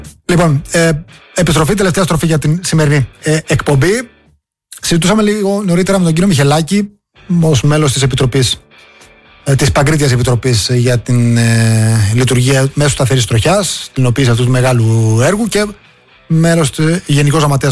Λοιπόν, τελευταία στροφή για την σημερινή εκπομπή. Συζητούσαμε λίγο νωρίτερα με τον κύριο Μιχελάκη, ως μέλος της Επιτροπής, της Παγκρίτιας Επιτροπής για την λειτουργία μέσω σταθερής τροχιάς, την οποία αυτού του μεγάλου έργου, και μέλος του Γενικός Γραμματέας